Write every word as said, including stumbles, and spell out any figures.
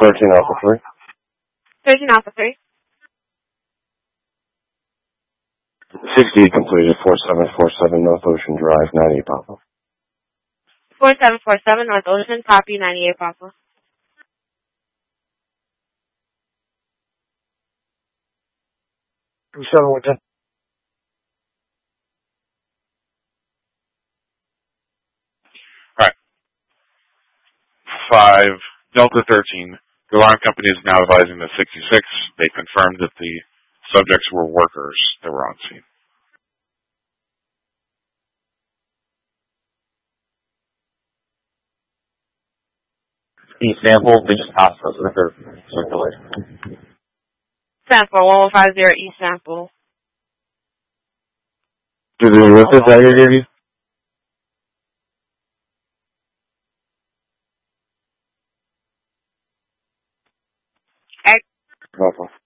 thirteen Alpha three. thirteen Alpha three. sixty completed, four seven four seven North Ocean Drive, ninety-eight Papa. four seven four seven North Ocean, copy, ninety-eight Papa. two seven one ten. Alright. five, Delta thirteen. The alarm company is now advising the sixty-six. They confirmed that the subjects were workers that were on scene. E-sample, they just passed us with their circulation. Sample, one one five zero E sample. Did they rip this I gave you? X. Papa.